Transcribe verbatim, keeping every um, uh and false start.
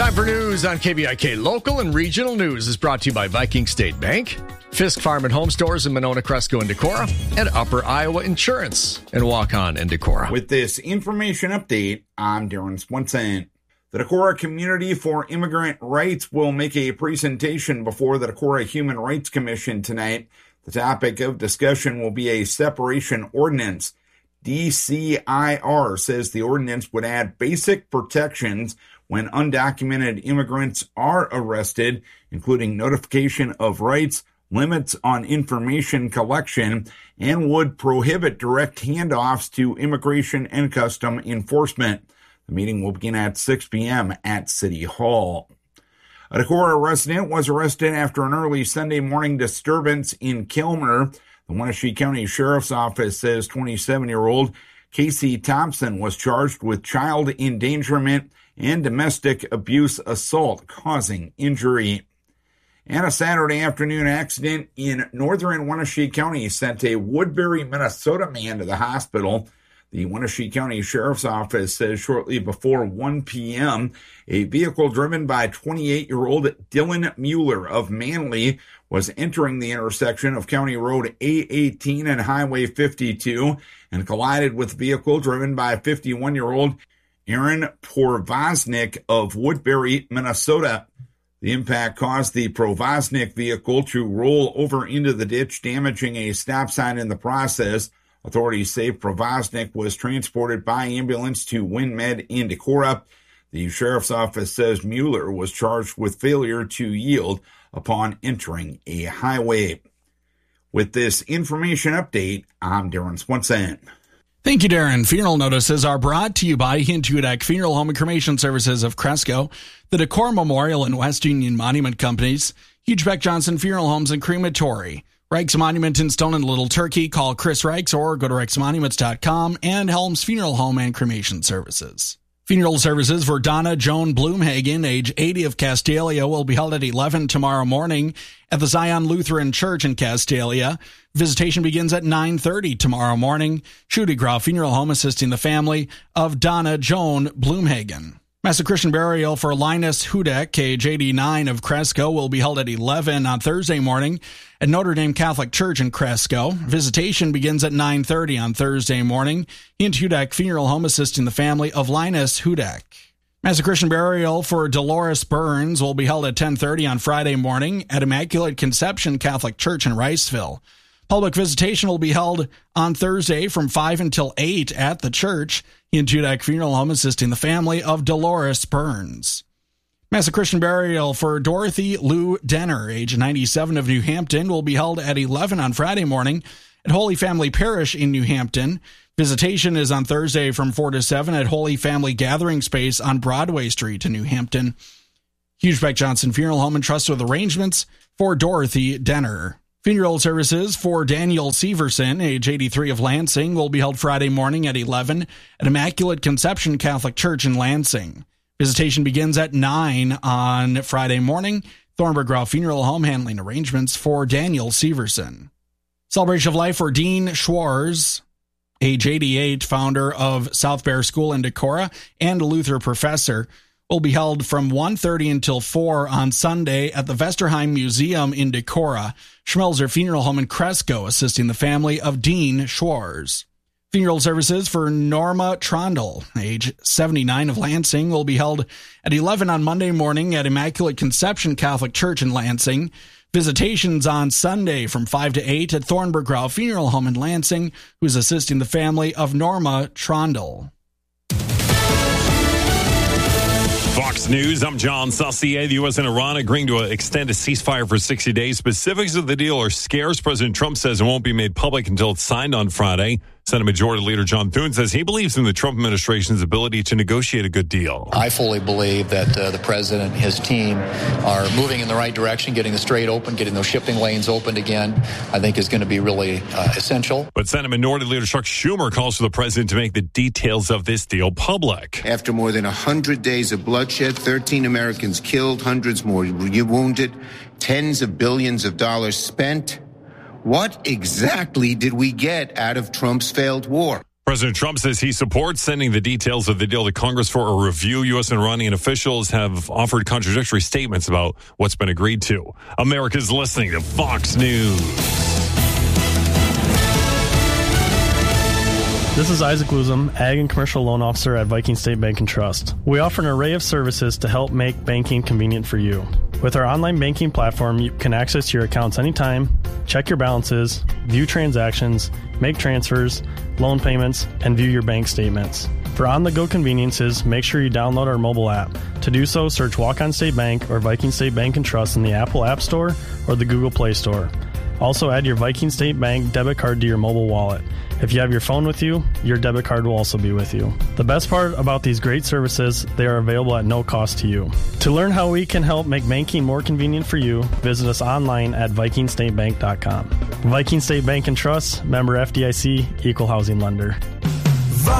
Time for news on K B I K. Local and regional news is brought to you by Viking State Bank, Fisk Farm and Home Stores in Monona, Cresco, and Decorah, and Upper Iowa Insurance in Waukon and Decorah. With this information update, I'm Darren Swenson. The Decorah Community for Immigrant Rights will make a presentation before the Decorah Human Rights Commission tonight. The topic of discussion will be a separation ordinance. D C I R says the ordinance would add basic protections when undocumented immigrants are arrested, including notification of rights, limits on information collection, and would prohibit direct handoffs to Immigration and Custom Enforcement. The meeting will begin at six p.m. at City Hall. A Decorah resident was arrested after an early Sunday morning disturbance in Kilmer. The Wenatchee County Sheriff's Office says twenty-seven-year-old Casey Thompson was charged with child endangerment and domestic abuse assault causing injury. And a Saturday afternoon accident in northern Wenatchee County sent a Woodbury, Minnesota man to the hospital. The Wenatchee County Sheriff's Office says shortly before one p.m., a vehicle driven by twenty-eight-year-old Dylan Mueller of Manly was entering the intersection of County Road A eighteen and Highway fifty-two and collided with a vehicle driven by fifty-one-year-old Aaron Porvoznik of Woodbury, Minnesota. The impact caused the Porvoznik vehicle to roll over into the ditch, damaging a stop sign in the process. Authorities say Porvoznik was transported by ambulance to WinMed in Decorah. The sheriff's office says Mueller was charged with failure to yield upon entering a highway. With this information update, I'm Darren Swenson. Thank you, Darren. Funeral notices are brought to you by Hintudak Funeral Home and Cremation Services of Cresco, the Decorah Memorial and West Union Monument Companies, Hugebeck Johnson Funeral Homes and Crematory, Reichs Monument in Stone and Little Turkey. Call Chris Reichs or go to reichs monuments dot com, and Helms Funeral Home and Cremation Services. Funeral services for Donna Joan Bloomhagen, age eighty, of Castalia, will be held at eleven tomorrow morning at the Zion Lutheran Church in Castalia. Visitation begins at nine thirty tomorrow morning. Shooty Grau Funeral Home assisting the family of Donna Joan Bloomhagen. Mass Christian burial for Linus Hudek, age eighty-nine, of Cresco, will be held at eleven on Thursday morning at Notre Dame Catholic Church in Cresco. Visitation begins at nine thirty on Thursday morning. Hint Hudek Funeral Home assisting the family of Linus Hudek. Mass Christian burial for Dolores Burns will be held at ten thirty on Friday morning at Immaculate Conception Catholic Church in Riceville. Public visitation will be held on Thursday from five until eight at the church. In Judak Funeral Home assisting the family of Dolores Burns. Mass Christian burial for Dorothy Lou Denner, age ninety-seven, of New Hampton, will be held at eleven on Friday morning at Holy Family Parish in New Hampton. Visitation is on Thursday from four to seven at Holy Family Gathering Space on Broadway Street in New Hampton. Hugebeck Johnson Funeral Home entrusts with arrangements for Dorothy Denner. Funeral services for Daniel Severson, age eighty-three, of Lansing, will be held Friday morning at eleven at Immaculate Conception Catholic Church in Lansing. Visitation begins at nine on Friday morning. Thornburg Grau Funeral Home handling arrangements for Daniel Severson. Celebration of life for Dean Schwarz, age eighty-eight, founder of South Bear School in Decorah and a Luther professor, will be held from one thirty until four on Sunday at the Vesterheim Museum in Decorah. Schmelzer Funeral Home in Cresco assisting the family of Dean Schwarz. Funeral services for Norma Trondle, age seventy-nine, of Lansing, will be held at eleven on Monday morning at Immaculate Conception Catholic Church in Lansing. Visitations on Sunday from five to eight at Thornburg Grau Funeral Home in Lansing, who's assisting the family of Norma Trondle. Fox News, I'm John Saucier. The U S and Iran agreeing to extend a ceasefire for sixty days. Specifics of the deal are scarce. President Trump says it won't be made public until it's signed on Friday. Senate Majority Leader John Thune says he believes in the Trump administration's ability to negotiate a good deal. I fully believe that uh, the president and his team are moving in the right direction, getting the strait open, getting those shipping lanes opened again, I think is going to be really uh, essential. But Senate Minority Leader Chuck Schumer calls for the president to make the details of this deal public. After more than one hundred days of bloodshed, thirteen Americans killed, hundreds more wounded, tens of billions of dollars spent, what exactly did we get out of Trump's failed war? President Trump says he supports sending the details of the deal to Congress for a review. U S and Iranian officials have offered contradictory statements about what's been agreed to. America's listening to Fox News. This is Isaac Luzum, Ag and Commercial Loan Officer at Viking State Bank and Trust. We offer an array of services to help make banking convenient for you. With our online banking platform, you can access your accounts anytime, check your balances, view transactions, make transfers, loan payments, and view your bank statements. For on-the-go conveniences, make sure you download our mobile app. To do so, search Walk-On State Bank or Viking State Bank and Trust in the Apple App Store or the Google Play Store. Also, add your Viking State Bank debit card to your mobile wallet. If you have your phone with you, your debit card will also be with you. The best part about these great services, they are available at no cost to you. To learn how we can help make banking more convenient for you, visit us online at viking state bank dot com. Viking State Bank and Trust, member F D I C, equal housing lender.